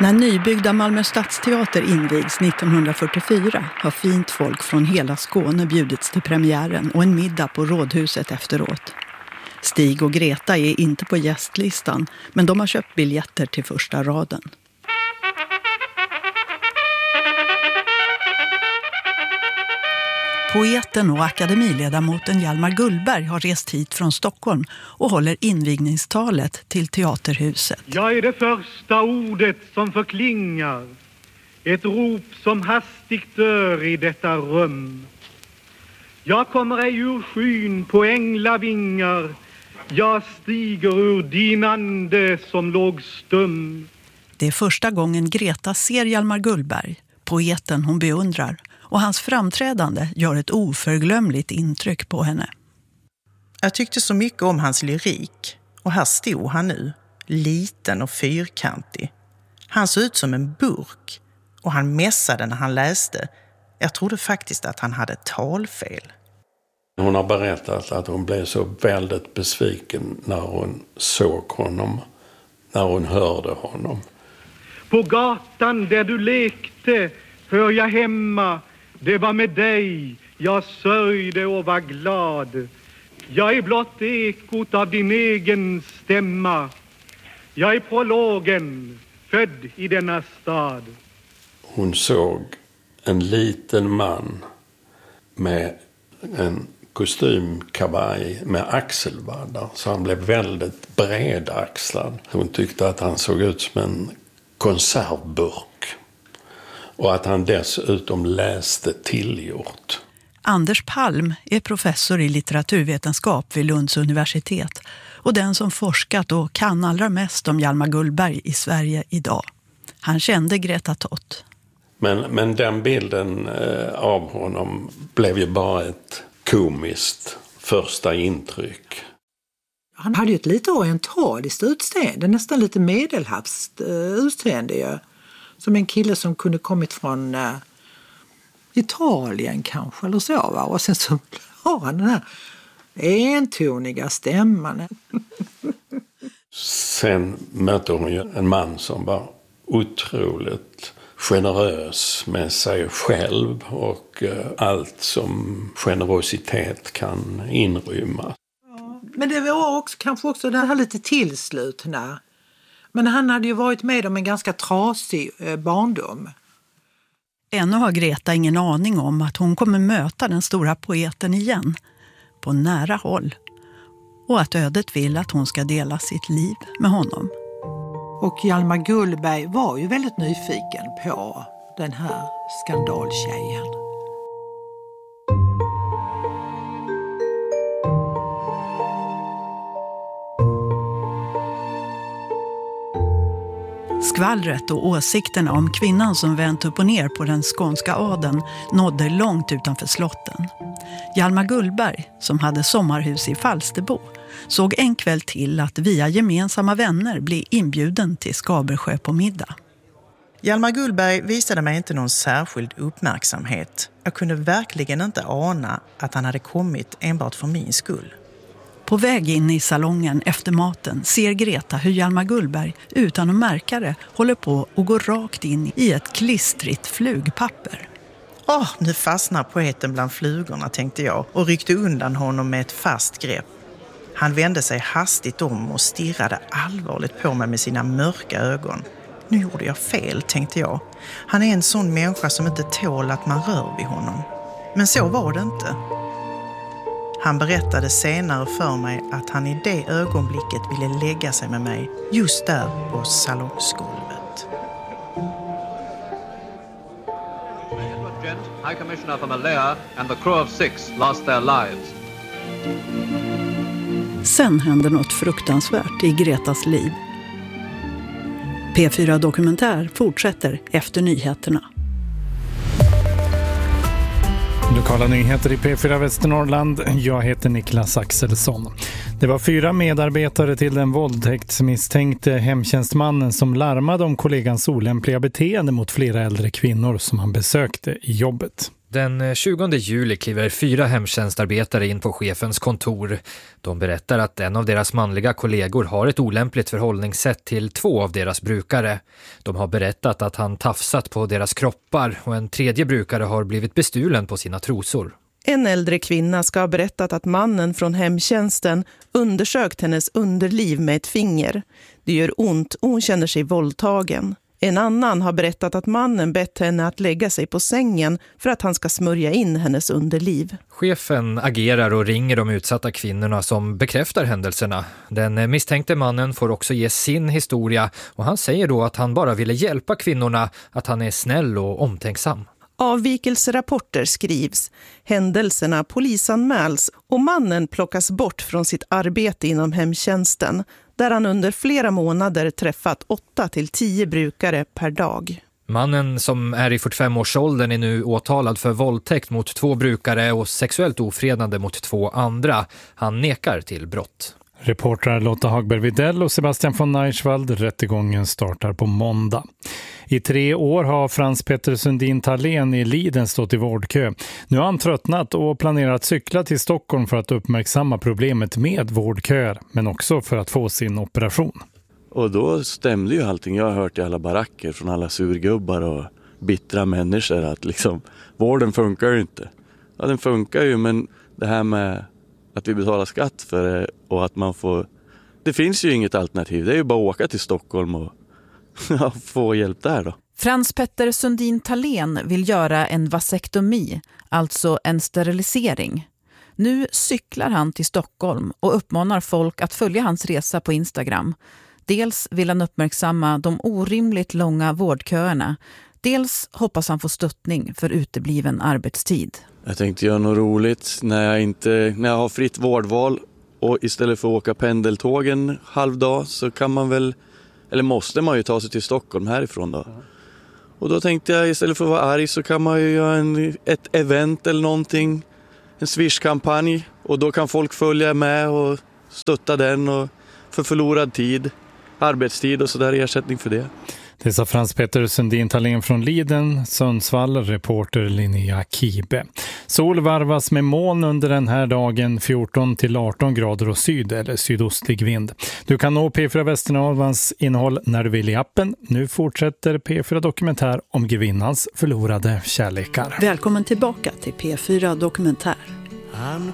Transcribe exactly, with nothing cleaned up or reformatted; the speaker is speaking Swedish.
När nybyggda Malmö stadsteater invigs nittonhundrafyrtiofyra har fint folk från hela Skåne bjudits till premiären och en middag på rådhuset efteråt. Stig och Greta är inte på gästlistan, men de har köpt biljetter till första raden. Poeten och akademiledamoten Hjalmar Gullberg har rest hit från Stockholm och håller invigningstalet till Teaterhuset. Jag är det första ordet som förklingar, ett rop som hastigt dör i detta rum. Jag kommer ej ur skyn på änglavingar, jag stiger ur din ande som låg stum. Det är första gången Greta ser Hjalmar Gullberg, poeten hon beundrar, och hans framträdande gör ett oförglömligt intryck på henne. Jag tyckte så mycket om hans lyrik, och här stod han nu, liten och fyrkantig. Han såg ut som en burk, och han mässade när han läste. Jag trodde faktiskt att han hade talfel. Hon har berättat att hon blev så väldigt besviken när hon såg honom, när hon hörde honom. På gatan där du lekte hör jag hemma, det var med dig jag sörjde och var glad. Jag är blott ekot av din egen stämma, jag är prologen, född i denna stad. Hon såg en liten man med en kostymkavaj med axelvaddar, så han blev väldigt bredaxlad. Hon tyckte att han såg ut som en konservburk och att han dessutom läste tillgjort. Anders Palm är professor i litteraturvetenskap vid Lunds universitet och den som forskat och kan allra mest om Hjalmar Gullberg i Sverige idag. Han kände Greta Tott. Men, men den bilden eh, av honom blev ju bara ett komiskt första intryck. Han hade ju ett lite orientaliskt utseende, nästan lite medelhavskt uh, utseende. Ja. Som en kille som kunde kommit från uh, Italien kanske eller så. Va? Och sen så har han den här entoniga stämman. Sen mötte hon ju en man som var otroligt generös med sig själv och allt som generositet kan inrymma. Men det var också, kanske också det här lite tillslutna. Men han hade ju varit med om en ganska trasig barndom. Ännu har Greta ingen aning om att hon kommer möta den stora poeten igen, på nära håll. Och att ödet vill att hon ska dela sitt liv med honom. Och Hjalmar Gullberg var ju väldigt nyfiken på den här skandaltjejen. Skvallret och åsikterna om kvinnan som vänt upp och ner på den skånska adeln nådde långt utanför slotten. Hjalmar Gullberg, som hade sommarhus i Falsterbo, såg en kväll till att via gemensamma vänner bli inbjuden till Skabersjö på middag. Hjalmar Gullberg visade mig inte någon särskild uppmärksamhet. Jag kunde verkligen inte ana att han hade kommit enbart för min skull. På väg in i salongen efter maten ser Greta hur Hjalmar Gullberg utan att märka det håller på att gå rakt in i ett klistrigt flugpapper. Åh, oh, nu fastnar poeten bland flugorna, tänkte jag, och ryckte undan honom med ett fast grepp. Han vände sig hastigt om och stirrade allvarligt på mig med sina mörka ögon. Nu gjorde jag fel, tänkte jag. Han är en sån människa som inte tål att man rör vid honom. Men så var det inte. Han berättade senare för mig att han i det ögonblicket ville lägga sig med mig just där på salongsgolvet. High Commissioner for Malaya and the crew of six lost their lives. Sen hände något fruktansvärt i Gretas liv. P fyra Dokumentär fortsätter efter nyheterna. Lokala nyheter i P fyra Västernorrland. Jag heter Niklas Axelsson. Det var fyra medarbetare till den våldtäktsmisstänkte hemtjänstmannen som larmade om kollegans olämpliga beteende mot flera äldre kvinnor som han besökte i jobbet. Den tjugonde juli kliver fyra hemtjänstarbetare in på chefens kontor. De berättar att en av deras manliga kollegor har ett olämpligt förhållningssätt till två av deras brukare. De har berättat att han tafsat på deras kroppar och en tredje brukare har blivit bestulen på sina trosor. En äldre kvinna ska ha berättat att mannen från hemtjänsten undersökt hennes underliv med ett finger. Det gör ont och hon känner sig våldtagen. En annan har berättat att mannen bett henne att lägga sig på sängen för att han ska smörja in hennes underliv. Chefen agerar och ringer de utsatta kvinnorna som bekräftar händelserna. Den misstänkte mannen får också ge sin historia och han säger då att han bara ville hjälpa kvinnorna, att han är snäll och omtänksam. Avvikelserapporter skrivs, händelserna polisanmäls och mannen plockas bort från sitt arbete inom hemtjänsten där han under flera månader träffat åtta till tio brukare per dag. Mannen som är i fyrtiofem-årsåldern är nu åtalad för våldtäkt mot två brukare och sexuellt ofredande mot två andra. Han nekar till brott. Reportrar Lotta Hagberg-Videll och Sebastian von Neischwald. Rättegången startar på måndag. I tre år har Frans Petter Sundin Thalén i Liden stått i vårdkö. Nu har han tröttnat och planerar att cykla till Stockholm för att uppmärksamma problemet med vårdköer, men också för att få sin operation. Och då stämde ju allting. Jag har hört i alla baracker från alla surgubbar och bittra människor att liksom, vården funkar ju inte. Ja, den funkar ju, men det här med att vi betalar skatt för det och att man får... Det finns ju inget alternativ. Det är ju bara att åka till Stockholm och få hjälp där då. Frans Petter Sundin Thalén vill göra en vasektomi, alltså en sterilisering. Nu cyklar han till Stockholm och uppmanar folk att följa hans resa på Instagram. Dels vill han uppmärksamma de orimligt långa vårdköerna. Dels hoppas han få stöttning för utebliven arbetstid. Jag tänkte göra något roligt när jag, inte, när jag har fritt vårdval och istället för att åka pendeltågen halvdag så kan man väl, eller måste man ju ta sig till Stockholm härifrån då. Och då tänkte jag istället för att vara arg så kan man ju göra en, ett event eller någonting, en Swish-kampanj och då kan folk följa med och stötta den och för förlorad tid, arbetstid och sådär, ersättning för det. Det sa Frans Petter Sundin Thalén från Liden, Sundsvall, reporter Linnea Kibe. Sol varvas med moln under den här dagen, fjorton till arton grader och syd eller sydostlig vind. Du kan nå P fyra Västernorrlands innehåll när du vill i appen. Nu fortsätter P fyra Dokumentär om Grevinnans förlorade kärlekar. Välkommen tillbaka till P fyra Dokumentär.